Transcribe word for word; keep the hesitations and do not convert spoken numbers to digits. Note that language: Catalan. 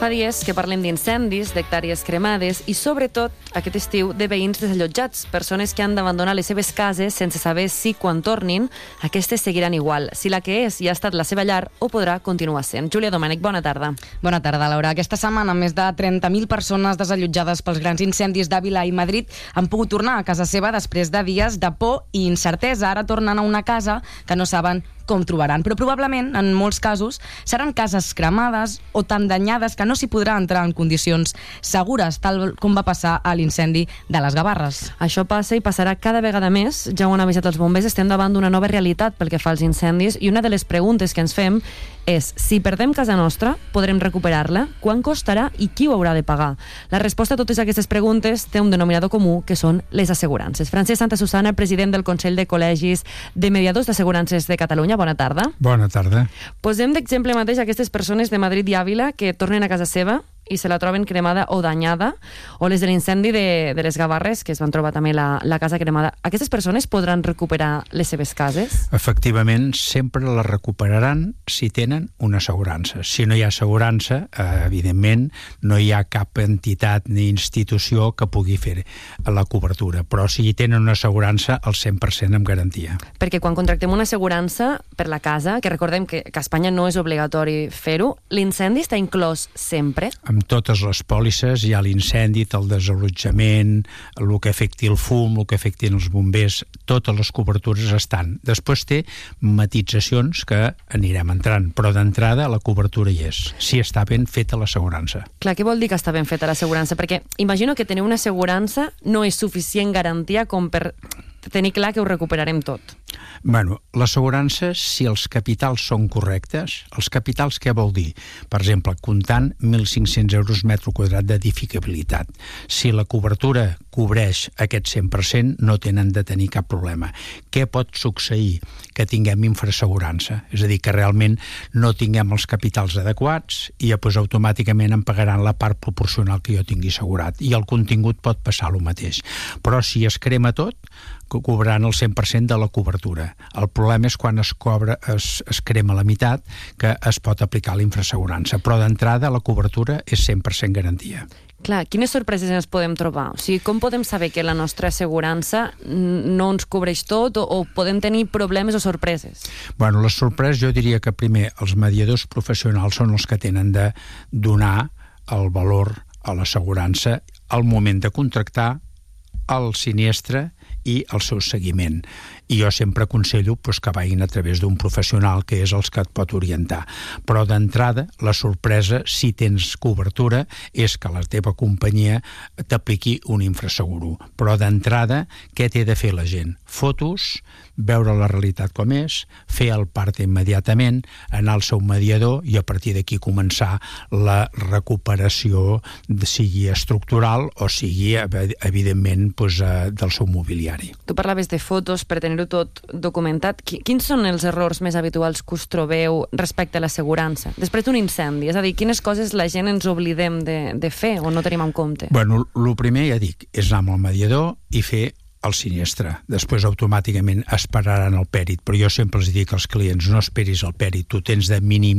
fa dies que parlem d'incendis, d'hectàrees cremades i, sobretot, aquest estiu, de veïns desallotjats, persones que han d'abandonar les seves cases sense saber si, quan tornin, aquestes seguiran igual, si la que és ja ha estat la seva llar o podrà continuar sent. Júlia Domènech, bona tarda. Bona tarda, Laura. Aquesta setmana, més de trenta mil persones desallotjades pels grans incendis d'Àvila i Madrid han pogut tornar a casa seva després de dies de por i incertesa. Ara tornen a una casa que no saben com trobaran, però probablement, en molts casos, seran cases cremades o tan danyades que no s'hi podrà entrar en condicions segures, tal com va passar a l'incendi de les Gavarres. Això passa i passarà cada vegada més. Ja ho han avisat els bombers, estem davant d'una nova realitat pel que fa als incendis i una de les preguntes que ens fem és: si perdem casa nostra, podrem recuperar-la? Quan costarà i qui ho haurà de pagar? La resposta a totes aquestes preguntes té un denominador comú, que són les assegurances. Francesc Santasusana, president del Consell de Col·legis de Mediadors d'Assegurances de Catalunya, bona tarda. Bona tarda. Posem d'exemple mateix aquestes persones de Madrid i Àvila que tornen a casa seva i se la troben cremada o danyada, o les de l'incendi de, de les Gavarres, que es van trobar també la, la casa cremada. Aquestes persones podran recuperar les seves cases? Efectivament, sempre la recuperaran si tenen una assegurança. Si no hi ha assegurança, eh, evidentment, no hi ha cap entitat ni institució que pugui fer la cobertura, però si hi tenen una assegurança, al cent per cent amb garantia. Perquè quan contractem una assegurança per la casa, que recordem que, que a Espanya no és obligatori fer-ho, l'incendi està inclòs sempre? Amb totes les pòlisses hi ha l'incendi, el desallotjament, el que afecti el fum, el que afecti els bombers, totes les cobertures estan. Després té matitzacions que anirem entrant, però d'entrada la cobertura hi és, si està ben feta l'assegurança. Clar, què vol dir que està ben feta l'assegurança? Perquè imagino que tenir una assegurança no és suficient garantia com per tenir clar que ho recuperarem tot. Bueno, l'assegurança, si els capitals són correctes, els capitals què vol dir? Per exemple, comptant mil cinc-cents euros metre quadrat d'edificabilitat. Si la cobertura cobreix aquest cent per cent, no tenen de tenir cap problema. Què pot succeir? Que tinguem infraassegurança. És a dir, que realment no tinguem els capitals adequats i doncs, automàticament em pagaran la part proporcional que jo tingui assegurat. I el contingut pot passar el mateix. Però si es crema tot, cobraran el cent per cent de la cobertura. El problema és quan es cobra, es, es crema la meitat, que es pot aplicar l'infraassegurança. Però d'entrada la cobertura és cent per cent garantia. Clar, quines sorpreses ens podem trobar? O sigui, com podem saber que la nostra assegurança no ens cobreix tot o, o podem tenir problemes o sorpreses? Bueno, les sorpreses jo diria que primer els mediadors professionals són els que tenen de donar el valor a l'assegurança al moment de contractar el sinistre i el seu seguiment. I jo sempre aconsello doncs, que vagin a través d'un professional que és els que et pot orientar. Però d'entrada, la sorpresa, si tens cobertura, és que la teva companyia t'apliqui un infraseguro. Però d'entrada, què té de fer la gent? Fotos, veure la realitat com és, fer el part immediatament, anar al seu mediador i a partir d'aquí començar la recuperació, sigui estructural o sigui, evidentment, doncs, del seu mobiliari. Tu parlaves de fotos per tenir-ho tot documentat. Quins són els errors més habituals que us trobeu respecte a l'assegurança? Després d'un incendi, és a dir, quines coses la gent ens oblidem de, de fer o no tenim en compte? Bueno, el primer, ja dic, és anar amb el mediador i fer el sinistre. Després automàticament esperaran el pèrit, però jo sempre els dic als clients: no esperis el pèrit, tu tens de mínim